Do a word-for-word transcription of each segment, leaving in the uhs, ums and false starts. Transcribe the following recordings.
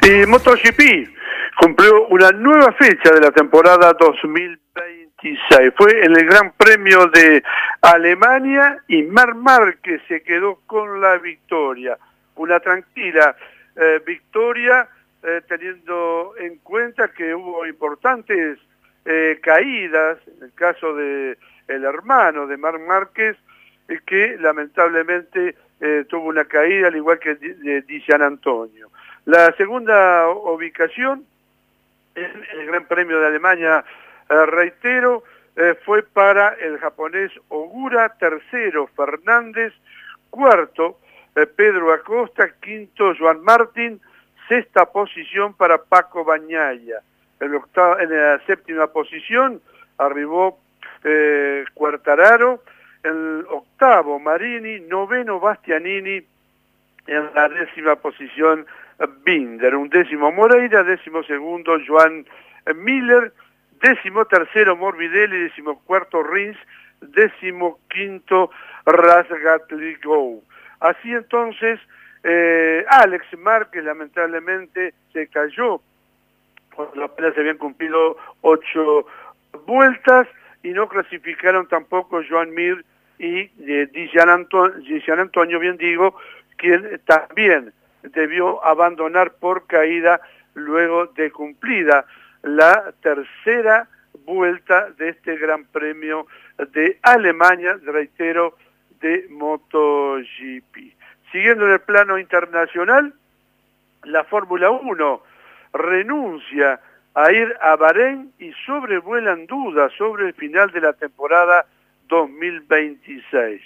Y MotoGP cumplió una nueva fecha de la temporada dos mil veintiséis. Fue en el Gran Premio de Alemania y Marc Márquez se quedó con la victoria. Una tranquila eh, victoria eh, teniendo en cuenta que hubo importantes eh, caídas, en el caso de el hermano de Marc Márquez, eh, que lamentablemente eh, tuvo una caída al igual que de Di Giannantonio. La segunda ubicación en el Gran Premio de Alemania, eh, reitero, eh, fue para el japonés Ogura, tercero Fernández, cuarto eh, Pedro Acosta, quinto Joan Martín, sexta posición para Paco Bagnaia. En, octava, en la séptima posición arribó eh, Quartararo, el octavo Marini, noveno Bastianini, en la décima posición Binder, un décimo Moreira, décimo segundo Joan Miller, décimo tercero Morbidelli, décimo cuarto Rins, décimo quinto Razgatligow. Así entonces, eh, Alex Márquez lamentablemente se cayó cuando apenas se habían cumplido ocho vueltas y no clasificaron tampoco Joan Mir y eh, Di Giannantonio, bien digo, quien también debió abandonar por caída luego de cumplida la tercera vuelta de este Gran Premio de Alemania, reitero, de MotoGP. Siguiendo en el plano internacional, la Fórmula uno renuncia a ir a Bahrein y sobrevuelan dudas sobre el final de la temporada dos mil veintiséis.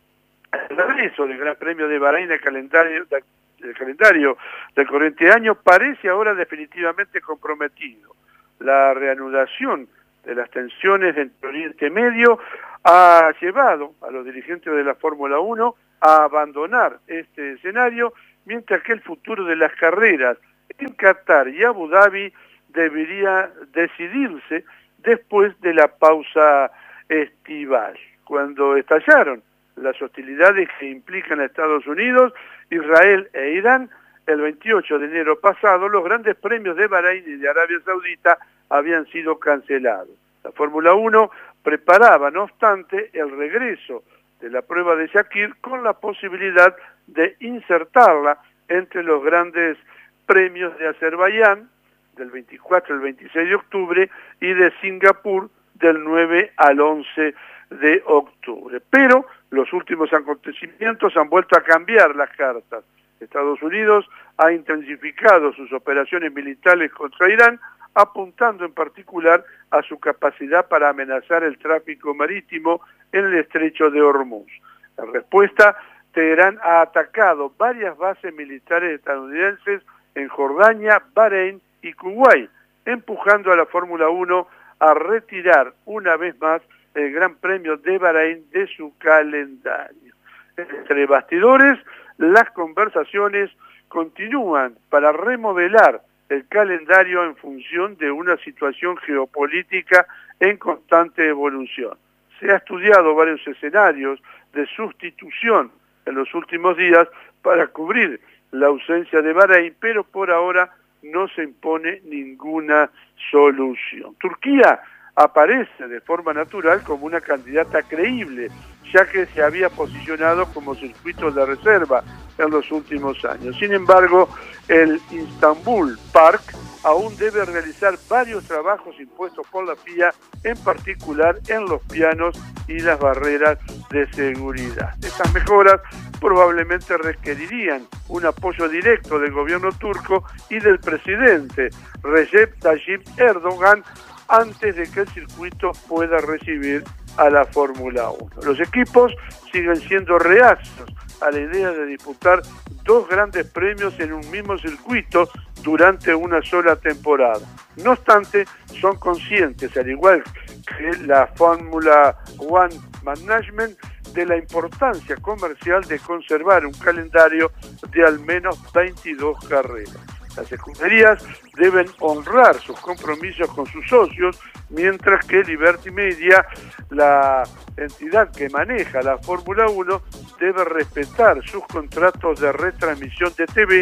El regreso del Gran Premio de Bahrein del calendario de el calendario del corriente año parece ahora definitivamente comprometido. La reanudación de las tensiones en Oriente Medio ha llevado a los dirigentes de la Fórmula uno a abandonar este escenario, mientras que el futuro de las carreras en Qatar y Abu Dhabi debería decidirse después de la pausa estival. Cuando estallaron las hostilidades que implican a Estados Unidos, Israel e Irán, el veintiocho de enero pasado, los grandes premios de Bahrein y de Arabia Saudita habían sido cancelados. La Fórmula uno preparaba, no obstante, el regreso de la prueba de Shakir con la posibilidad de insertarla entre los grandes premios de Azerbaiyán, del veinticuatro al veintiséis de octubre, y de Singapur, del nueve al once de octubre. Pero los últimos acontecimientos han vuelto a cambiar las cartas. Estados Unidos ha intensificado sus operaciones militares contra Irán, apuntando en particular a su capacidad para amenazar el tráfico marítimo en el estrecho de Hormuz. En respuesta, Teherán ha atacado varias bases militares estadounidenses en Jordania, Bahrein y Kuwait, empujando a la Fórmula uno a retirar una vez más el Gran Premio de Bahrein de su calendario. Entre bastidores, las conversaciones continúan para remodelar el calendario en función de una situación geopolítica en constante evolución. Se ha estudiado varios escenarios de sustitución en los últimos días para cubrir la ausencia de Bahrein, pero por ahora no se impone ninguna solución. Turquía aparece de forma natural como una candidata creíble, ya que se había posicionado como circuito de reserva en los últimos años. Sin embargo, el Istanbul Park aún debe realizar varios trabajos impuestos por la F I A, en particular en los pianos y las barreras de seguridad. Estas mejoras probablemente requerirían un apoyo directo del gobierno turco y del presidente Recep Tayyip Erdogan antes de que el circuito pueda recibir a la Fórmula uno. Los equipos siguen siendo reacios a la idea de disputar dos grandes premios en un mismo circuito durante una sola temporada. No obstante, son conscientes, al igual que la Fórmula One Management, de la importancia comercial de conservar un calendario de al menos veintidós carreras. Las escuderías deben honrar sus compromisos con sus socios, mientras que Liberty Media, la entidad que maneja la Fórmula uno, debe respetar sus contratos de retransmisión de T V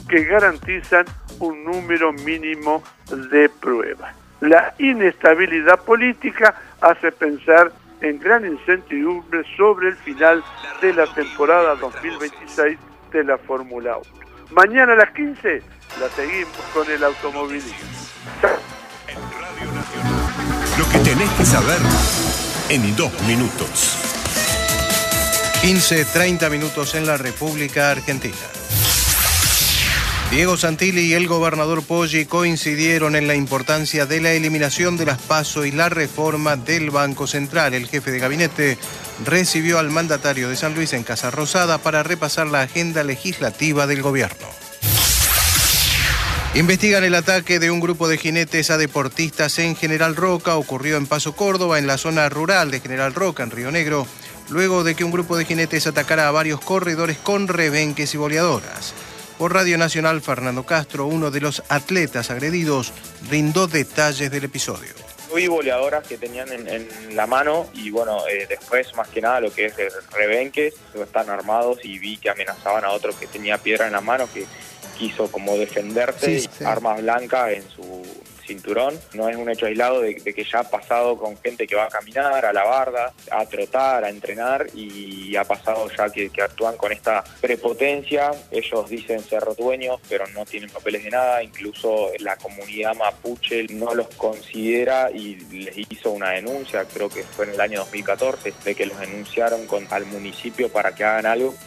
que garantizan un número mínimo de pruebas. La inestabilidad política hace pensar en gran incertidumbre sobre el final de la temporada dos mil veintiséis de la Fórmula uno. Mañana a las quince la seguimos con el automovilismo. En Radio Nacional, lo que tenés que saber en dos minutos. quince, treinta minutos en la República Argentina. Diego Santilli y el gobernador Poggi coincidieron en la importancia de la eliminación de las PASO y la reforma del Banco Central. El jefe de gabinete recibió al mandatario de San Luis en Casa Rosada para repasar la agenda legislativa del gobierno. Investigan el ataque de un grupo de jinetes a deportistas en General Roca. Ocurrió en Paso Córdoba, en la zona rural de General Roca, en Río Negro, luego de que un grupo de jinetes atacara a varios corredores con rebenques y boleadoras. Por Radio Nacional, Fernando Castro, uno de los atletas agredidos, brindó detalles del episodio. Vi boleadoras que tenían en, en la mano y bueno, eh, después más que nada lo que es el rebenques, están armados y vi que amenazaban a otro que tenía piedra en la mano, que quiso como defenderse, sí, sí. Armas blancas en su cinturón. No es un hecho aislado de, de que ya ha pasado con gente que va a caminar, a la barda, a trotar, a entrenar, y ha pasado ya que, que actúan con esta prepotencia. Ellos dicen ser dueños, pero no tienen papeles de nada. Incluso la comunidad mapuche no los considera y les hizo una denuncia, creo que fue en el año dos mil catorce, de que los denunciaron con, al municipio para que hagan algo.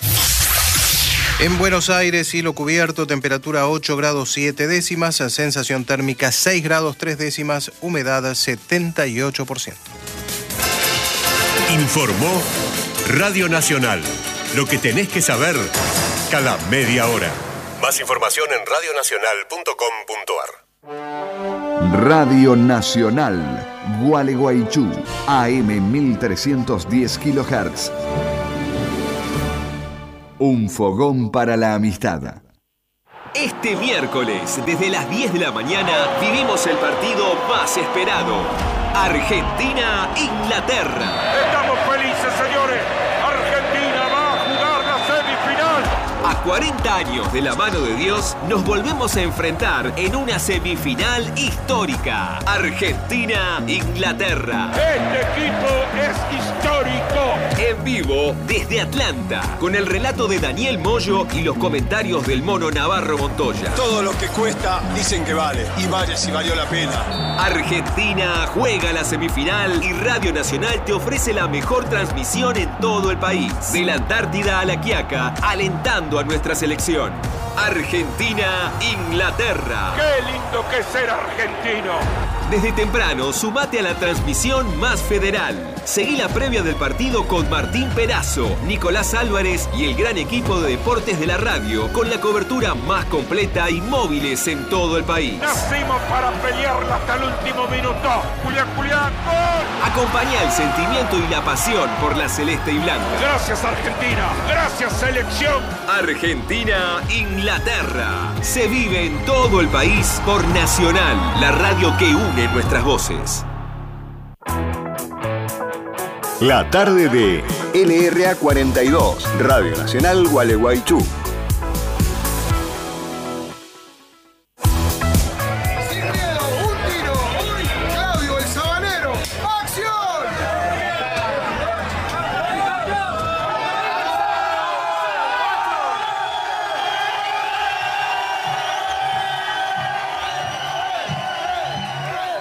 En Buenos Aires, cielo cubierto, temperatura ocho grados siete décimas, sensación térmica seis grados tres décimas, humedad setenta y ocho por ciento. Informó Radio Nacional. Lo que tenés que saber cada media hora. Más información en radio nacional punto com punto ar. Radio Nacional, Gualeguaychú, A M mil trescientos diez kilohertz. Un fogón para la amistad. Este miércoles, desde las diez de la mañana, vivimos el partido más esperado. Argentina-Inglaterra. Estamos felices, señores. Argentina va a jugar la semifinal. A cuarenta años de la mano de Dios, nos volvemos a enfrentar en una semifinal histórica. Argentina-Inglaterra. Este equipo es histórico. En vivo desde Atlanta, con el relato de Daniel Moyo y los comentarios del Mono Navarro Montoya. Todo lo que cuesta dicen que vale, y vale si valió la pena. Argentina juega la semifinal y Radio Nacional te ofrece la mejor transmisión en todo el país. De la Antártida a La Quiaca, alentando a nuestra selección. Argentina-Inglaterra. ¡Qué lindo que es ser argentino! Desde temprano, sumate a la transmisión más federal. Seguí la previa del partido con Martín Perazo, Nicolás Álvarez y el gran equipo de deportes de la radio, con la cobertura más completa y móviles en todo el país. Nacimos para pelearla hasta el último minuto. Julián, Julián, ¡gol! Acompañá el sentimiento y la pasión por la celeste y blanca. Gracias, Argentina. Gracias, selección. Argentina-Inglaterra. Se vive en todo el país por Nacional, la radio que une nuestras voces. La tarde de L R A cuarenta y dos, Radio Nacional Gualeguaychú.